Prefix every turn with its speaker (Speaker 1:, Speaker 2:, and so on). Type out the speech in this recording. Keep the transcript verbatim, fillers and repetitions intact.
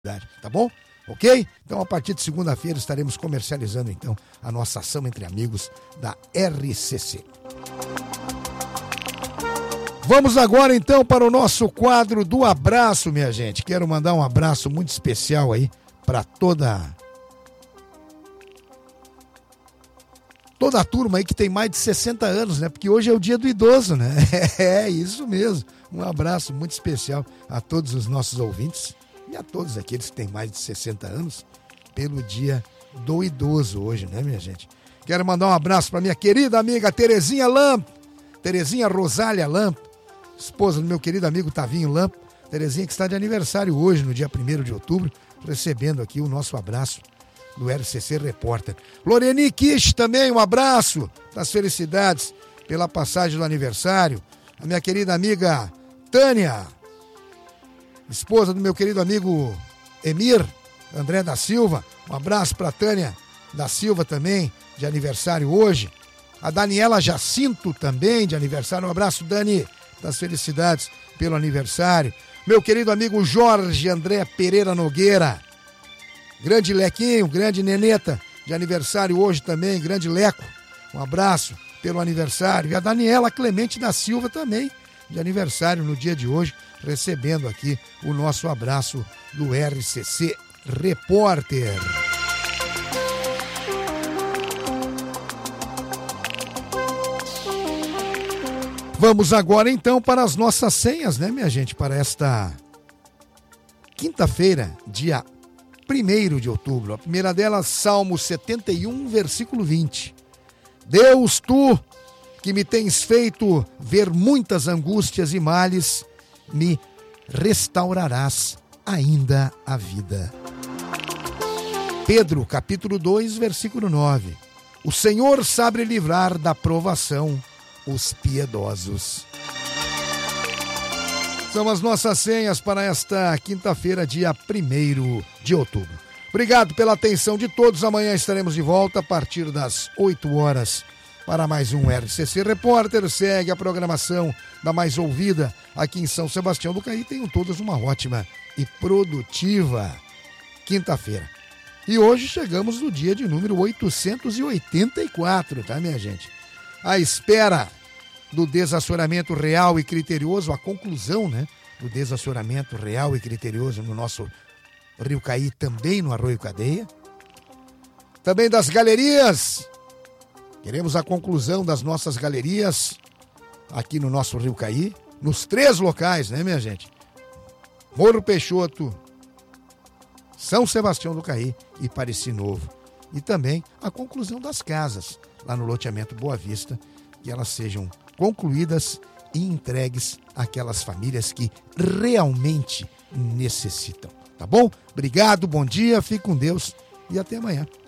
Speaker 1: Tá bom? Ok? Então, a partir de segunda-feira, estaremos comercializando, então, a nossa ação entre amigos da R C C. Vamos agora, então, para o nosso quadro do abraço, minha gente. Quero mandar um abraço muito especial aí para toda... toda a turma aí que tem mais de sessenta anos, né? Porque hoje é o dia do idoso, né? É, isso mesmo. Um abraço muito especial a todos os nossos ouvintes e a todos aqueles que têm mais de sessenta anos pelo dia do idoso hoje, né, minha gente? Quero mandar um abraço para minha querida amiga Terezinha Lamp, Terezinha Rosália Lamp, esposa do meu querido amigo Tavinho Lamp. Terezinha que está de aniversário hoje, no dia primeiro de outubro, recebendo aqui o nosso abraço do R C C Repórter. Loreni Kish também, um abraço das felicidades pela passagem do aniversário. A minha querida amiga Tânia, esposa do meu querido amigo Emir André da Silva, um abraço para Tânia da Silva também, de aniversário hoje. A Daniela Jacinto também, de aniversário, um abraço, Dani, das felicidades pelo aniversário. Meu querido amigo Jorge André Pereira Nogueira, grande Lequinho, grande Neneta, de aniversário hoje também, grande Leco, um abraço pelo aniversário. E a Daniela Clemente da Silva também, de aniversário no dia de hoje, recebendo aqui o nosso abraço do R C C Repórter. Vamos agora então para as nossas senhas, né, minha gente, para esta quinta-feira, dia primeiro de outubro. A primeira delas, Salmo setenta e um, versículo vinte. Deus, tu que me tens feito ver muitas angústias e males, me restaurarás ainda a vida. Pedro, capítulo dois, versículo nove. O Senhor sabe livrar da provação os piedosos. São as nossas senhas para esta quinta-feira, dia primeiro de outubro. Obrigado pela atenção de todos. Amanhã estaremos de volta a partir das oito horas para mais um R C C Repórter. Segue a programação da mais ouvida aqui em São Sebastião do Caí. Tenham todos uma ótima e produtiva quinta-feira. E hoje chegamos no dia de número oitocentos e oitenta e quatro, tá, minha gente? À espera do desassoramento real e criterioso, a conclusão, né, do desassoramento real e criterioso no nosso Rio Caí, também no Arroio Cadeia. Também das galerias. Queremos a conclusão das nossas galerias aqui no nosso Rio Caí, nos três locais, né, minha gente? Morro Peixoto, São Sebastião do Caí e Pareci Novo. E também a conclusão das casas lá no loteamento Boa Vista, que elas sejam concluídas e entregues àquelas famílias que realmente necessitam. Tá bom? Obrigado, bom dia, fique com Deus e até amanhã.